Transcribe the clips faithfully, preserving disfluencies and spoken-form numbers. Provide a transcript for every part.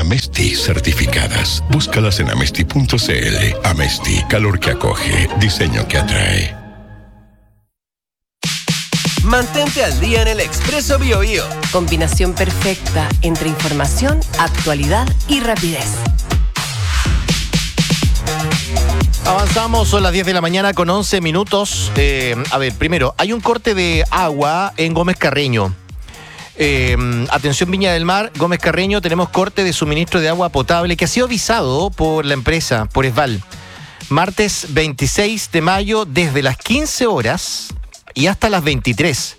Amesti certificadas. Búscalas en amesti punto cl. Amesti, calor que acoge, diseño que atrae. Mantente al día en el Expreso BioBio. Combinación perfecta entre información, actualidad y rapidez. Avanzamos, son las diez de la mañana con once minutos. Eh, a ver, primero, hay un corte de agua en Gómez Carreño. Eh, atención Viña del Mar, Gómez Carreño, tenemos corte de suministro de agua potable que ha sido avisado por la empresa, por ESVAL. Martes veintiséis de mayo, desde las quince horas y hasta las veintitrés.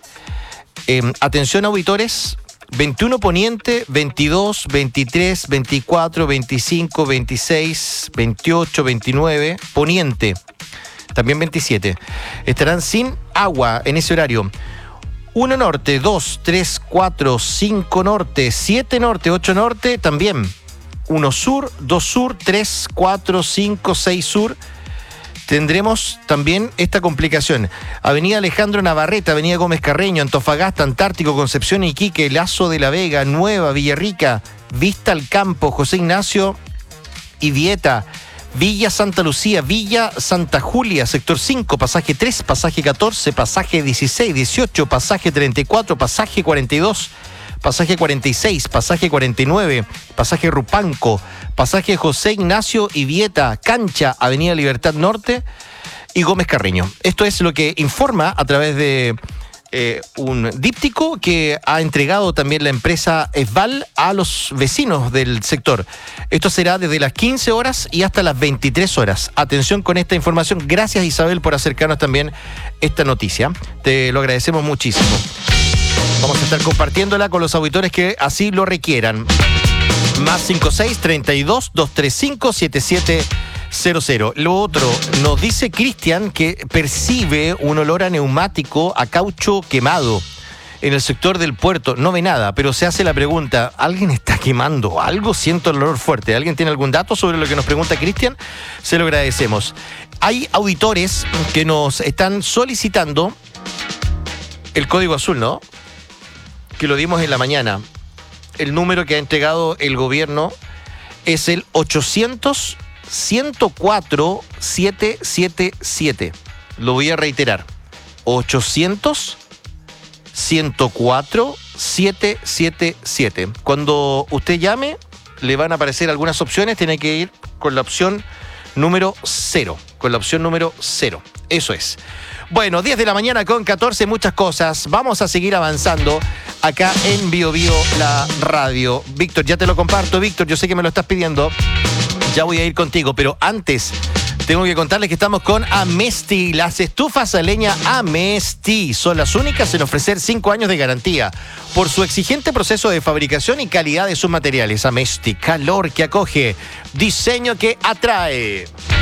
Eh, atención auditores, veintiuno Poniente, veintidós, veintitrés, veinticuatro, veinticinco, veintiséis, veintiocho, veintinueve, Poniente, también veintisiete. Estarán sin agua en ese horario. uno Norte, dos, tres, cuatro, cinco Norte, siete Norte, ocho Norte, también. uno Sur, dos Sur, tres, cuatro, cinco, seis Sur. Tendremos también esta complicación. Avenida Alejandro Navarrete, Avenida Gómez Carreño, Antofagasta, Antártico, Concepción, Iquique, Lazo de la Vega, Nueva, Villarrica, Vista al Campo, José Ignacio y Vieta, Villa Santa Lucía, Villa Santa Julia, sector cinco, pasaje tres, pasaje catorce, pasaje dieciséis, dieciocho, pasaje treinta y cuatro, pasaje cuarenta y dos, pasaje cuarenta y seis, pasaje cuarenta y nueve, pasaje Rupanco, pasaje José Ignacio y Vieta, Cancha, Avenida Libertad Norte y Gómez Carreño. Esto es lo que informa a través de eh, un díptico que ha entregado también la empresa ESVAL a los vecinos del sector. Esto será desde las quince horas y hasta las veintitrés horas. Atención con esta información. Gracias, Isabel, por acercarnos también esta noticia. Te lo agradecemos muchísimo. Vamos a estar compartiéndola con los auditores que así lo requieran. Más cinco seis, treinta y dos, doscientos treinta y cinco, setenta y siete cero cero. Lo otro, nos dice Cristian que percibe un olor a neumático, a caucho quemado en el sector del puerto. No ve nada, pero se hace la pregunta, ¿alguien está quemando algo? Siento el olor fuerte. ¿Alguien tiene algún dato sobre lo que nos pregunta Cristian? Se lo agradecemos. Hay auditores que nos están solicitando el código azul, ¿no? Que lo dimos en la mañana. El número que ha entregado el gobierno es el ochocientos, ciento cuatro, setecientos setenta y siete. Lo voy a reiterar. ochocientos, ciento cuatro, setecientos setenta y siete. Cuando usted llame, le van a aparecer algunas opciones. Tiene que ir con la opción número cero. Con la opción número cero. Eso es. Bueno, diez de la mañana con catorce, muchas cosas. Vamos a seguir avanzando acá en Bio Bio, la radio. Víctor, ya te lo comparto, Víctor, yo sé que me lo estás pidiendo. Ya voy a ir contigo, pero antes tengo que contarles que estamos con Amesti. Las estufas a leña Amesti son las únicas en ofrecer cinco años de garantía por su exigente proceso de fabricación y calidad de sus materiales. Amesti, calor que acoge, diseño que atrae.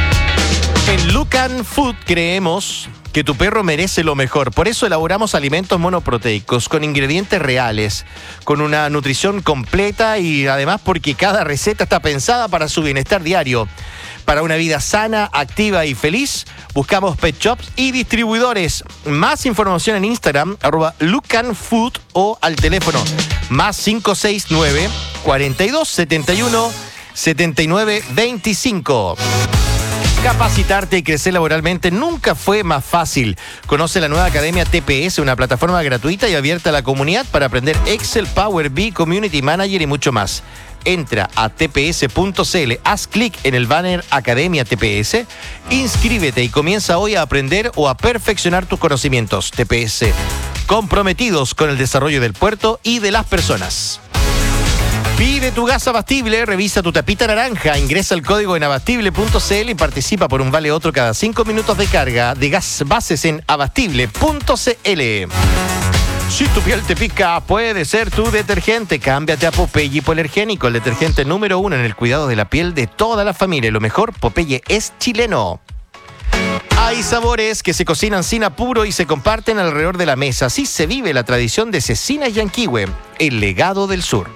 En Lucan Food creemos que tu perro merece lo mejor. Por eso elaboramos alimentos monoproteicos con ingredientes reales, con una nutrición completa y además porque cada receta está pensada para su bienestar diario. Para una vida sana, activa y feliz, buscamos pet shops y distribuidores. Más información en Instagram, arroba Lucan Food o al teléfono más cinco seis nueve, cuarenta y dos, setenta y uno, setenta y nueve, veinticinco. Capacitarte y crecer laboralmente nunca fue más fácil. Conoce la nueva Academia T P S, una plataforma gratuita y abierta a la comunidad para aprender Excel, Power B I, Community Manager y mucho más. Entra a t p s punto c l, haz clic en el banner Academia T P S, inscríbete y comienza hoy a aprender o a perfeccionar tus conocimientos. T P S, comprometidos con el desarrollo del puerto y de las personas. Pide tu gas abastible, revisa tu tapita naranja, ingresa el código en abastible punto c l y participa por un vale otro cada cinco minutos de carga de gas bases en abastible punto c l. Si tu piel te pica, puede ser tu detergente. Cámbiate a Popeye Hipoalergénico, el detergente número uno en el cuidado de la piel de toda la familia. Lo mejor, Popeye es chileno. Hay sabores que se cocinan sin apuro y se comparten alrededor de la mesa. Así se vive la tradición de Cecina y Yanquihue, el legado del sur.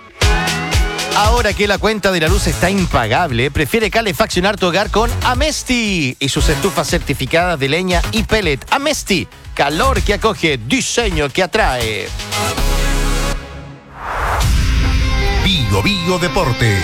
Ahora que la cuenta de la luz está impagable, prefiere calefaccionar tu hogar con Amesti y sus estufas certificadas de leña y pellet. Amesti, calor que acoge, diseño que atrae. Bio Bio Deporte.